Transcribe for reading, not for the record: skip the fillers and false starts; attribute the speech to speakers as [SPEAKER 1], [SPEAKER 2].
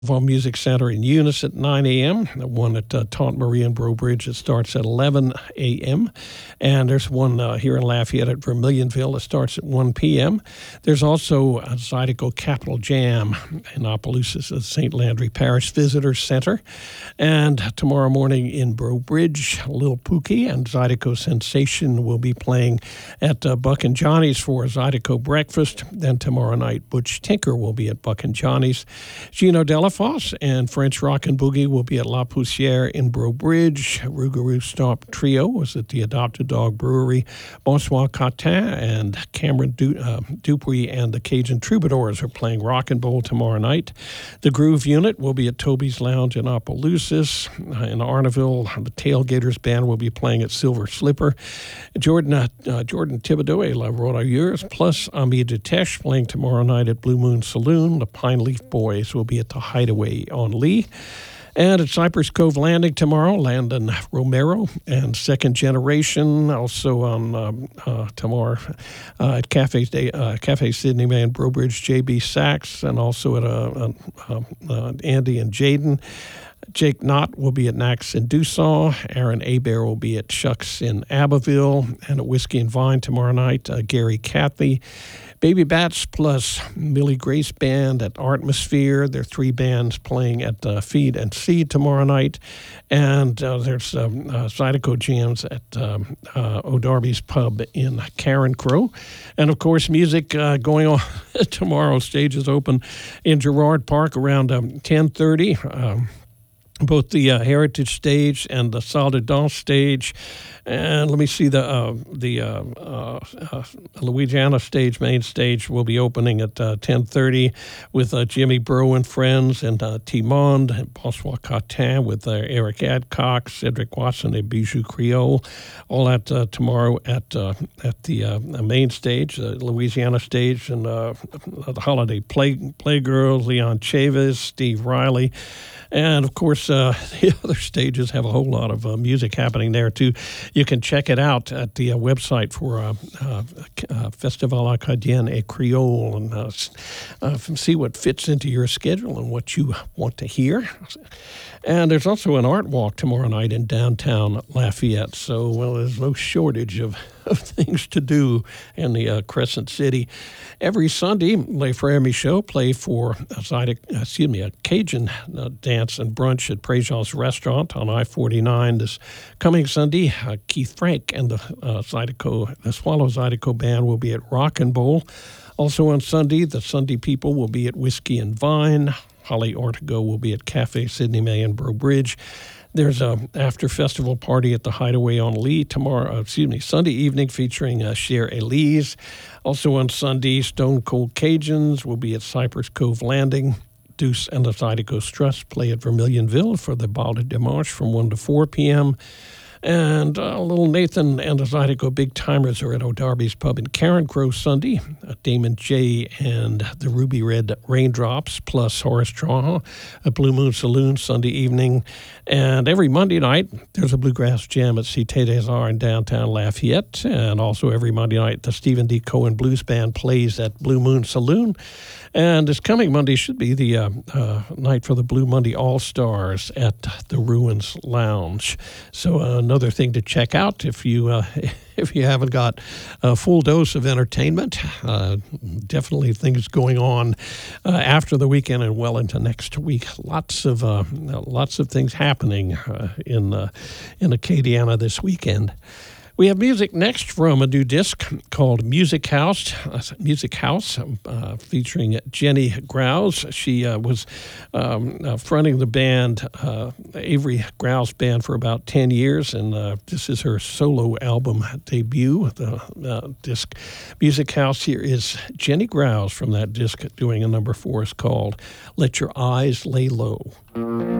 [SPEAKER 1] Vaughan Music Center in Eunice at 9 a.m., the one at Taunt Marie and Breaux Bridge that starts at 11 a.m., and there's one here in Lafayette at Vermilionville that starts at 1 p.m. There's also a Zydeco Capital Jam in Opelousas at St. Landry Parish Visitor Center, and tomorrow morning in Breaux Bridge, Lil Pookie and Zydeco Sensation will be playing at Buck and Johnny's for a Zydeco breakfast. Then tomorrow night, Butch Tinker will be at Buck and Johnny's. Gino Delafosse and French Rock and Boogie will be at La Poussière in Breaux Bridge. Rougarou Stomp Trio was at the Adopted Dog Brewery. Bonsoir Catin and Cameron Dupuy and the Cajun Troubadours are playing Rock and Bowl tomorrow night. The Groove Unit will be at Toby's Lounge in Opelousas. In Arnaville, the Tailgaters Band will be playing at Silver Slipper. Jordan Thibodeau et La Rodailleurs plus Ami Detesh playing tomorrow night at Blue Moon Saloon. The Pine Leaf Boys will be at the Hideaway on Lee. And at Cypress Cove Landing tomorrow, Landon Romero and Second Generation. Also on tomorrow at Cafe Sydney May in Breaux Bridge, J.B. Sachs, and also at Andy and Jaden. Jake Knott will be at Nax in Dussault. Aaron Abear will be at Shucks in Abbeville. And at Whiskey and Vine tomorrow night, Gary Cathy. Baby Bats plus Millie Grace Band at Artmosphere. There are three bands playing at Feed and Seed tomorrow night. And there's Zydeco Jams at O'Darby's Pub in Karen Crow. And, of course, music going on tomorrow. Stage is open in Girard Park around 10:30. Both the Heritage Stage and the Salle de Danse Stage, and let me see, the Louisiana Stage, main stage, will be opening at 10:30 with Jimmy Breaux and Friends and Timond and Bonsoir Catin with Eric Adcock, Cedric Watson and Bijou Creole, all at tomorrow at the main stage, Louisiana Stage, and the Holiday Playgirls, Leon Chavez, Steve Riley. And, of course, the other stages have a whole lot of music happening there, too. You can check it out at the website for Festival Acadien et Creole and see what fits into your schedule and what you want to hear. And there's also an art walk tomorrow night in downtown Lafayette. So, well, there's no shortage of things to do in the Crescent City. Every Sunday, Les Frères Michaud play for a Cajun dance and brunch at Préjean's Restaurant on I-49. This coming Sunday, Keith Frank and the Swallow Zydeco Band will be at Rock and Bowl. Also on Sunday, the Sunday People will be at Whiskey and Vine. Holly Ortego will be at Cafe Sydney May in Breaux Bridge. There's a after-festival party at the Hideaway on Lee Sunday evening featuring Cher Elise. Also on Sunday, Stone Cold Cajuns will be at Cypress Cove Landing. Deuce and the Zydeco Struts play at Vermilionville for the Bal de Dimanche from 1 to 4 p.m. And little Nathan and the Zydeco Big Timers are at O'Darby's Pub in Karen Crow Sunday. Damon J. and the Ruby Red Raindrops plus Horace Trahan at Blue Moon Saloon Sunday evening. And every Monday night, there's a bluegrass jam at Cité des Arts in downtown Lafayette. And also every Monday night, the Stephen D. Cohen Blues Band plays at Blue Moon Saloon. And this coming Monday should be the night for the Blue Monday All-Stars at the Ruins Lounge. So another thing to check out if you haven't got a full dose of entertainment. Definitely things going on after the weekend and well into next week. Lots of things happening in Acadiana this weekend. We have music next from a new disc called Music House, featuring Jenny Grouse. She was fronting the band, Avery Grouse Band, for about 10 years, and this is her solo album debut. The disc Music House. Here is Jenny Grouse from that disc doing a number 4 is called Let Your Eyes Lay Low.